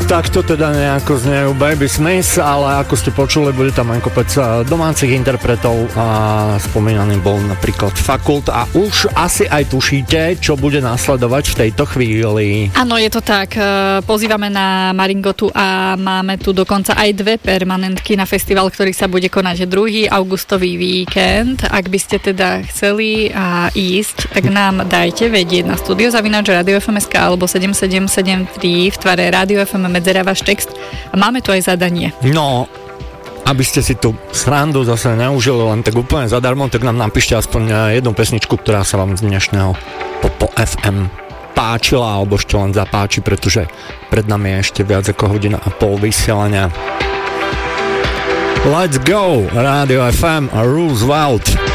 Tak to teda nejako znejú Baby Smith, ale ako ste počuli, bude tam aj kopec domácich interpretov a spomínaný bol napríklad Fakult a už asi aj tušíte, čo bude nasledovať v tejto chvíli. Áno, je to tak. Pozývame na Maringotu a máme tu dokonca aj 2 permanentky na festival, ktorý sa bude konať 2. augustový víkend. Ak by ste teda chceli ísť, tak nám dajte vedieť na studio@radiofm.sk alebo 7773 v tvare Radio FM medzera váš text. A máme tu aj zadanie. No, aby ste si tú srandu zase neužili len tak úplne zadarmo, tak nám napíšte aspoň jednu pesničku, ktorá sa vám z dnešného Popo FM páčila, alebo ešte len zapáči, pretože pred nami je ešte viac ako 1,5 hodiny vysielania. Let's go! Radio FM a Roosevelt.